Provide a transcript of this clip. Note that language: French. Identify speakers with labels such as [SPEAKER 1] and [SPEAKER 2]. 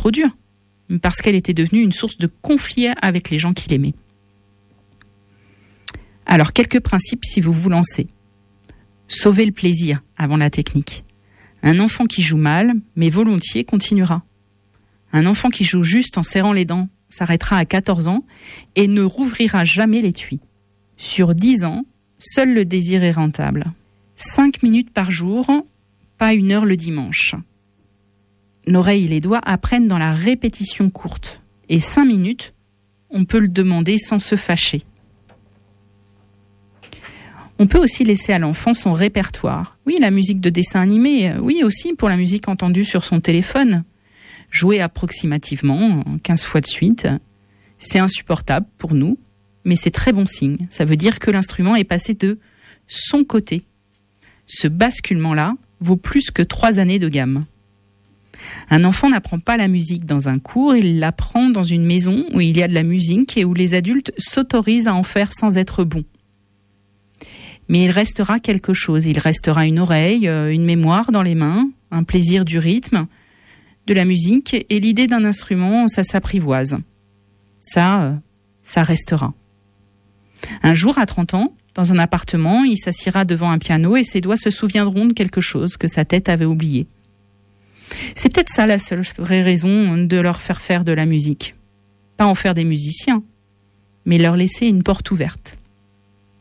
[SPEAKER 1] trop dure, parce qu'elle était devenue une source de conflit avec les gens qui l'aimaient. Alors, quelques principes si vous vous lancez. Sauvez le plaisir avant la technique. Un enfant qui joue mal, mais volontiers, continuera. Un enfant qui joue juste en serrant les dents s'arrêtera à 14 ans et ne rouvrira jamais l'étui. Sur 10 ans, seul le désir est rentable. 5 minutes par jour, pas 1 heure le dimanche. L'oreille et les doigts apprennent dans la répétition courte. Et 5 minutes, on peut le demander sans se fâcher. On peut aussi laisser à l'enfant son répertoire. Oui, la musique de dessin animé, oui aussi pour la musique entendue sur son téléphone. Jouer approximativement 15 fois de suite, c'est insupportable pour nous, mais c'est très bon signe. Ça veut dire que l'instrument est passé de son côté. Ce basculement-là vaut plus que 3 années de gamme. Un enfant n'apprend pas la musique dans un cours, il l'apprend dans une maison où il y a de la musique et où les adultes s'autorisent à en faire sans être bons. Mais il restera quelque chose, il restera une oreille, une mémoire dans les mains, un plaisir du rythme, de la musique, et l'idée d'un instrument, ça s'apprivoise. Ça restera. Un jour, à 30 ans, dans un appartement, il s'assiera devant un piano et ses doigts se souviendront de quelque chose que sa tête avait oublié. C'est peut-être ça la seule vraie raison de leur faire de la musique. Pas en faire des musiciens, mais leur laisser une porte ouverte.